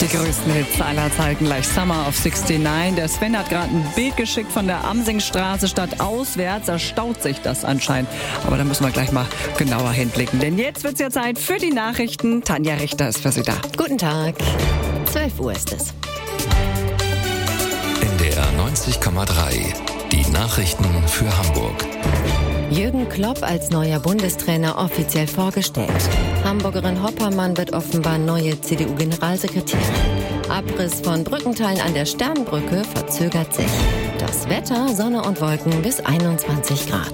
Die größten Hits aller Zeiten, like Summer of 69. Der Sven hat gerade ein Bild geschickt von der Amsingstraße statt auswärts. Da staut sich das anscheinend. Aber da müssen wir gleich mal genauer hinblicken. Denn jetzt wird es ja Zeit für die Nachrichten. Tanja Richter ist für Sie da. Guten Tag. 12 Uhr ist es. NDR 90,3. Die Nachrichten für Hamburg. Jürgen Klopp als neuer Bundestrainer offiziell vorgestellt. Hamburgerin Hoppermann wird offenbar neue CDU-Generalsekretärin. Abriss von Brückenteilen an der Sternbrücke verzögert sich. Das Wetter, Sonne und Wolken bis 21 Grad.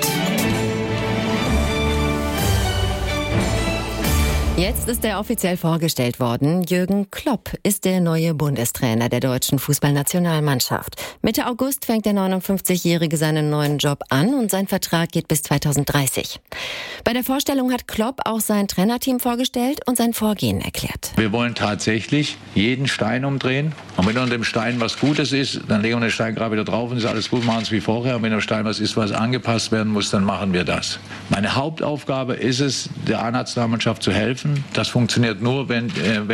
Jetzt ist er offiziell vorgestellt worden. Jürgen Klopp ist der neue Bundestrainer der deutschen Fußballnationalmannschaft. Mitte August fängt der 59-Jährige seinen neuen Job an und sein Vertrag geht bis 2030. Bei der Vorstellung hat Klopp auch sein Trainerteam vorgestellt und sein Vorgehen erklärt. Wir wollen tatsächlich jeden Stein umdrehen. Und wenn unter dem Stein was Gutes ist, dann legen wir den Stein gerade wieder drauf und ist alles gut, machen es wie vorher. Und wenn am Stein was ist, was angepasst werden muss, dann machen wir das. Meine Hauptaufgabe ist es, der A-Nationalmannschaft zu helfen. Das funktioniert nur, wenn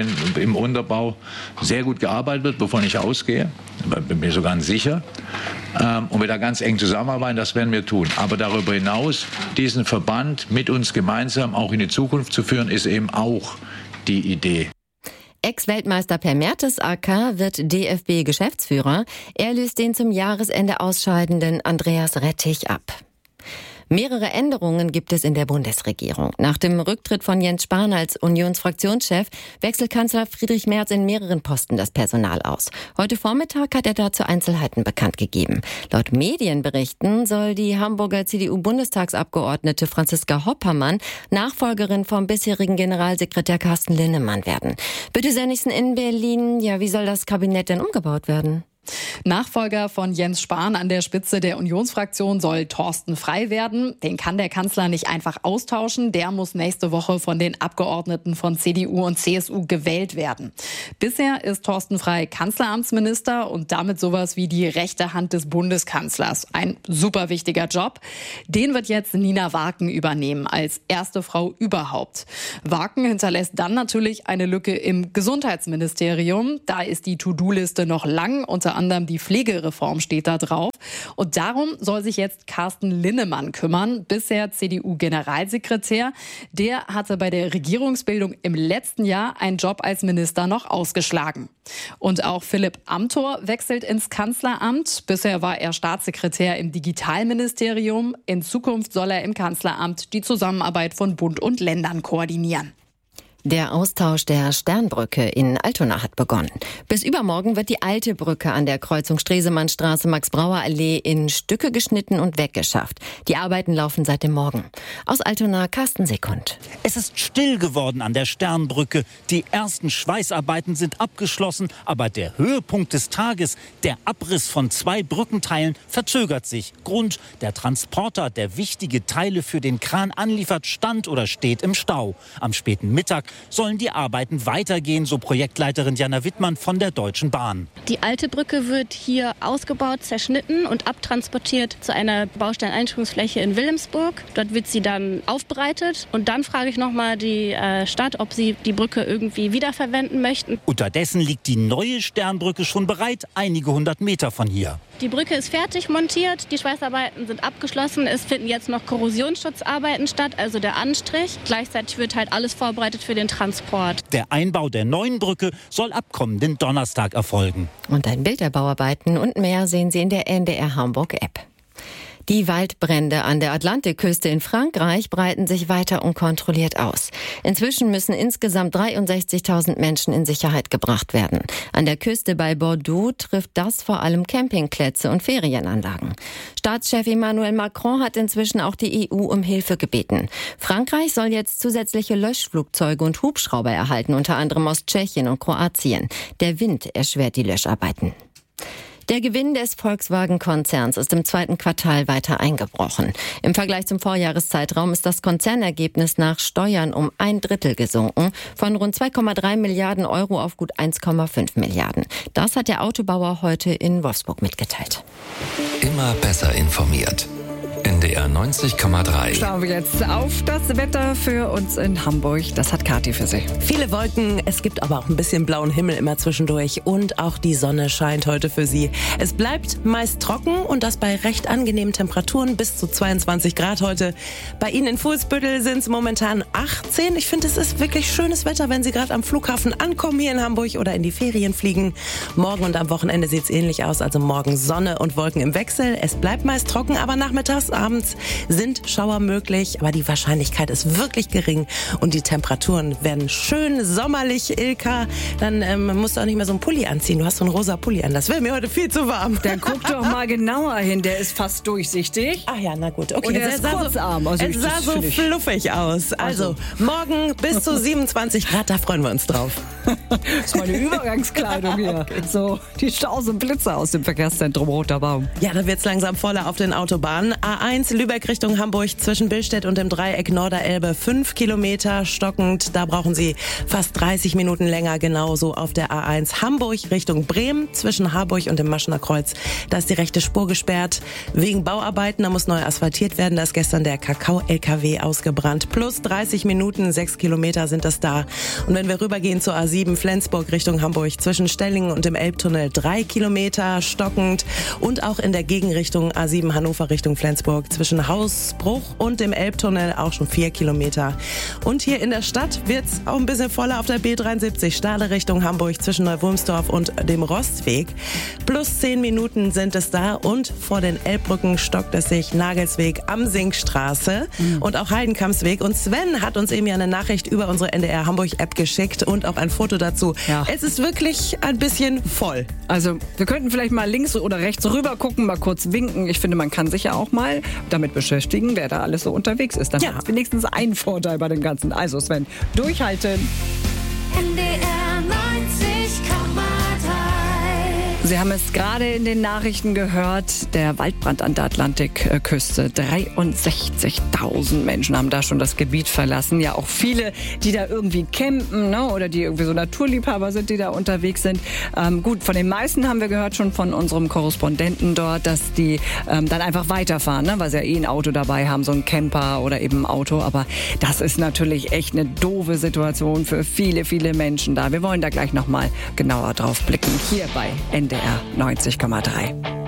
im Unterbau sehr gut gearbeitet wird, wovon ich ausgehe. Bin mir sogar ganz sicher. Und wir da ganz eng zusammenarbeiten, das werden wir tun. Aber darüber hinaus, diesen Verband mit uns gemeinsam auch in die Zukunft zu führen, ist eben auch die Idee. Ex-Weltmeister Per Mertesacker wird DFB-Geschäftsführer. Er löst den zum Jahresende ausscheidenden Andreas Rettich ab. Mehrere Änderungen gibt es in der Bundesregierung. Nach dem Rücktritt von Jens Spahn als Unionsfraktionschef wechselt Kanzler Friedrich Merz in mehreren Posten das Personal aus. Heute Vormittag hat er dazu Einzelheiten bekannt gegeben. Laut Medienberichten soll die Hamburger CDU-Bundestagsabgeordnete Franziska Hoppermann Nachfolgerin vom bisherigen Generalsekretär Carsten Linnemann werden. Bitte Sönnigsen in Berlin, ja, wie soll das Kabinett denn umgebaut werden? Nachfolger von Jens Spahn an der Spitze der Unionsfraktion soll Thorsten Frey werden. Den kann der Kanzler nicht einfach austauschen. Der muss nächste Woche von den Abgeordneten von CDU und CSU gewählt werden. Bisher ist Thorsten Frey Kanzleramtsminister und damit sowas wie die rechte Hand des Bundeskanzlers. Ein super wichtiger Job. Den wird jetzt Nina Waken übernehmen, als erste Frau überhaupt. Waken hinterlässt dann natürlich eine Lücke im Gesundheitsministerium. Da ist die To-Do-Liste noch lang. Unter anderem die Pflegereform steht da drauf. Und darum soll sich jetzt Carsten Linnemann kümmern, bisher CDU-Generalsekretär. Der hatte bei der Regierungsbildung im letzten Jahr einen Job als Minister noch ausgeschlagen. Und auch Philipp Amthor wechselt ins Kanzleramt. Bisher war er Staatssekretär im Digitalministerium. In Zukunft soll er im Kanzleramt die Zusammenarbeit von Bund und Ländern koordinieren. Der Austausch der Sternbrücke in Altona hat begonnen. Bis übermorgen wird die alte Brücke an der Kreuzung Stresemannstraße Max-Brauer-Allee in Stücke geschnitten und weggeschafft. Die Arbeiten laufen seit dem Morgen. Aus Altona Carsten Sekund. Es ist still geworden an der Sternbrücke. Die ersten Schweißarbeiten sind abgeschlossen, aber der Höhepunkt des Tages, der Abriss von 2 Brückenteilen, verzögert sich. Grund: der Transporter, der wichtige Teile für den Kran anliefert, stand oder steht im Stau. Am späten Mittag sollen die Arbeiten weitergehen, so Projektleiterin Jana Wittmann von der Deutschen Bahn. Die alte Brücke wird hier ausgebaut, zerschnitten und abtransportiert zu einer Bausteineinrichtungsfläche in Wilhelmsburg. Dort wird sie dann aufbereitet und dann frage ich nochmal die Stadt, ob sie die Brücke irgendwie wiederverwenden möchten. Unterdessen liegt die neue Sternbrücke schon bereit, einige 100 Meter von hier. Die Brücke ist fertig montiert, die Schweißarbeiten sind abgeschlossen. Es finden jetzt noch Korrosionsschutzarbeiten statt, also der Anstrich. Gleichzeitig wird halt alles vorbereitet für den Transport. Der Einbau der neuen Brücke soll ab kommenden Donnerstag erfolgen. Und ein Bild der Bauarbeiten und mehr sehen Sie in der NDR Hamburg-App. Die Waldbrände an der Atlantikküste in Frankreich breiten sich weiter unkontrolliert aus. Inzwischen müssen insgesamt 63.000 Menschen in Sicherheit gebracht werden. An der Küste bei Bordeaux trifft das vor allem Campingplätze und Ferienanlagen. Staatschef Emmanuel Macron hat inzwischen auch die EU um Hilfe gebeten. Frankreich soll jetzt zusätzliche Löschflugzeuge und Hubschrauber erhalten, unter anderem aus Tschechien und Kroatien. Der Wind erschwert die Löscharbeiten. Der Gewinn des Volkswagen-Konzerns ist im 2. Quartal weiter eingebrochen. Im Vergleich zum Vorjahreszeitraum ist das Konzernergebnis nach Steuern um 1/3 gesunken, von rund 2,3 Milliarden Euro auf gut 1,5 Milliarden. Das hat der Autobauer heute in Wolfsburg mitgeteilt. Immer besser informiert. NDR 90,3. Schauen wir jetzt auf das Wetter für uns in Hamburg. Das hat Kathi für Sie. Viele Wolken, es gibt aber auch ein bisschen blauen Himmel immer zwischendurch und auch die Sonne scheint heute für Sie. Es bleibt meist trocken und das bei recht angenehmen Temperaturen bis zu 22 Grad heute. Bei Ihnen in Fuhlsbüttel sind es momentan 18. Ich finde, es ist wirklich schönes Wetter, wenn Sie gerade am Flughafen ankommen hier in Hamburg oder in die Ferien fliegen. Morgen und am Wochenende sieht es ähnlich aus, also morgen Sonne und Wolken im Wechsel. Es bleibt meist trocken, aber nachmittags, abends sind Schauer möglich, aber die Wahrscheinlichkeit ist wirklich gering und die Temperaturen werden schön sommerlich, Ilka. Dann musst du auch nicht mehr so einen Pulli anziehen. Du hast so einen rosa Pulli an. Das wäre mir heute viel zu warm. Dann guck doch mal genauer hin. Der ist fast durchsichtig. Ach ja, na gut. Okay, und er ist kurzarm. Also es sah so fluffig aus. Also morgen bis zu 27 Grad, da freuen wir uns drauf. Das ist meine Übergangskleidung hier. Okay. So, die Staus und Blitze aus dem Verkehrszentrum Roter Baum. Ja, da wird's langsam voller auf den Autobahnen. A1 Lübeck Richtung Hamburg zwischen Billstedt und dem Dreieck Norderelbe 5 Kilometer stockend. Da brauchen Sie fast 30 Minuten länger. Genauso auf der A1 Hamburg Richtung Bremen zwischen Harburg und dem Maschener Kreuz. Da ist die rechte Spur gesperrt. Wegen Bauarbeiten, da muss neu asphaltiert werden. Da ist gestern der Kakao-LKW ausgebrannt. Plus 30 Minuten, 6 Kilometer sind das da. Und wenn wir rübergehen zur A7 Flensburg Richtung Hamburg zwischen Stellingen und dem Elbtunnel 3 Kilometer stockend. Und auch in der Gegenrichtung A7 Hannover Richtung Flensburg zwischen Hausbruch und dem Elbtunnel auch schon 4 Kilometer. Und hier in der Stadt wird's auch ein bisschen voller auf der B73 Stade Richtung Hamburg zwischen Neuwurmsdorf und dem Rostweg. Plus 10 Minuten sind es da und vor den Elbbrücken stockt es sich Nagelsweg, Amsingstraße und auch Heidenkampsweg. Und Sven hat uns eben ja eine Nachricht über unsere NDR Hamburg App geschickt und auch ein Foto dazu. Ja. Es ist wirklich ein bisschen voll. Also wir könnten vielleicht mal links oder rechts rüber gucken, mal kurz winken. Ich finde, man kann sich ja auch mal damit beschäftigen, wer da alles so unterwegs ist. Dann hat es wenigstens einen Vorteil bei dem Ganzen. Also Sven, durchhalten. NDR 90,3. Sie haben es gerade in den Nachrichten gehört, der Waldbrand an der Atlantikküste. 63.000 Menschen haben da schon das Gebiet verlassen. Ja, auch viele, die da irgendwie campen, ne? Oder die irgendwie so Naturliebhaber sind, die da unterwegs sind. Gut, von den meisten haben wir gehört schon von unserem Korrespondenten dort, dass die dann einfach weiterfahren, ne? Weil sie ja ein Auto dabei haben, so ein Camper oder eben ein Auto. Aber das ist natürlich echt eine doofe Situation für viele, viele Menschen da. Wir wollen da gleich nochmal genauer drauf blicken. Hier bei NDR 90,3.